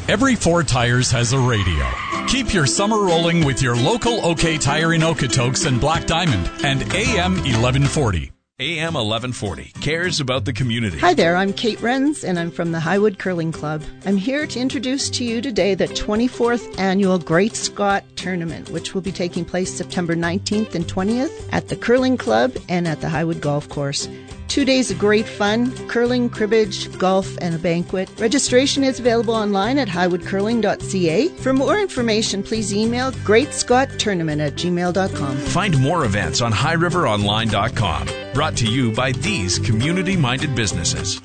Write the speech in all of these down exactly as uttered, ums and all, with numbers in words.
Every four tires has a radio. Keep your summer rolling with your local OK Tire in Okotoks and Black Diamond and A M eleven forty. A M eleven forty cares about the community. Hi there, I'm Kate Renz, and I'm from the Highwood Curling Club. I'm here to introduce to you today the twenty-fourth Annual Great Scott Tournament, which will be taking place September nineteenth and twentieth at the Curling Club and at the Highwood Golf Course. Two days of great fun, curling, cribbage, golf, and a banquet. Registration is available online at highwood curling dot c a. For more information, please email great scott tournament at gmail dot com. Find more events on high river online dot com. Brought to you by these community-minded businesses.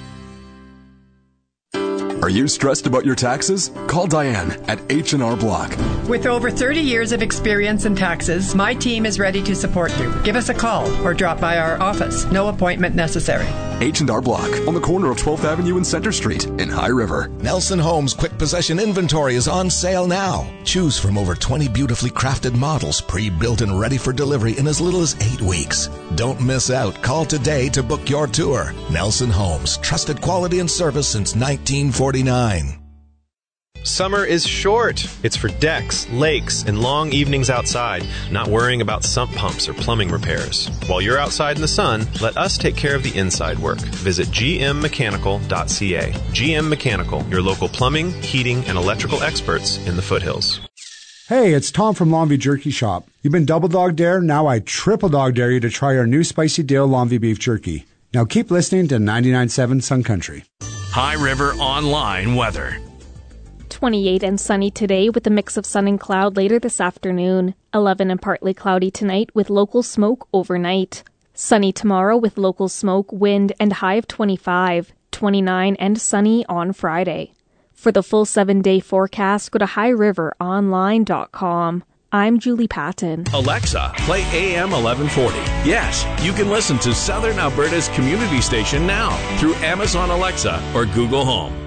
Are you stressed about your taxes? Call Diane at H and R Block. With over thirty years of experience in taxes, my team is ready to support you. Give us a call or drop by our office. No appointment necessary. H and R Block on the corner of twelfth Avenue and Center Street in High River. Nelson Homes Quick Possession inventory is on sale now. Choose from over twenty beautifully crafted models, pre-built and ready for delivery in as little as eight weeks. Don't miss out. Call today to book your tour. Nelson Homes, trusted quality and service since nineteen forty-nine. Summer is short. It's for decks, lakes, and long evenings outside, not worrying about sump pumps or plumbing repairs. While you're outside in the sun, let us take care of the inside work. Visit g m mechanical dot c a. G M Mechanical, your local plumbing, heating, and electrical experts in the foothills. Hey, it's Tom from Longview Jerky Shop. You've been double dog dare, now I triple dog dare you to try our new Spicy Dale Longview Beef Jerky. Now keep listening to ninety-nine point seven Sun Country. High River Online weather. twenty-eight and sunny today with a mix of sun and cloud later this afternoon. eleven and partly cloudy tonight with local smoke overnight. Sunny tomorrow with local smoke, wind, and high of twenty-five. twenty-nine and sunny on Friday. For the full seven-day forecast, go to high river online dot com. I'm Julie Patton. Alexa, play A M eleven forty. Yes, you can listen to Southern Alberta's community station now through Amazon Alexa or Google Home.